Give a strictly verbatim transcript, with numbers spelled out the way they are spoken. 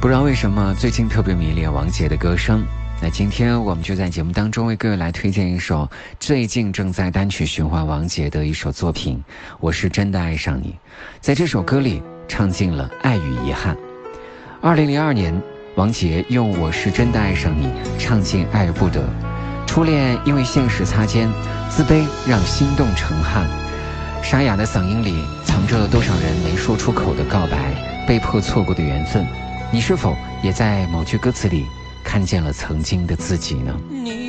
不知道为什么最近特别迷恋王杰的歌声，那今天我们就在节目当中为各位来推荐一首最近正在单曲循环王杰的一首作品，我是真的爱上你。在这首歌里唱尽了爱与遗憾。二零零二年，王杰用我是真的爱上你唱尽爱而不得。初恋因为现实擦肩，自卑让心动成汉。沙哑的嗓音里藏着多少人没说出口的告白，被迫错过的缘分。你是否也在某句歌词里看见了曾经的自己呢？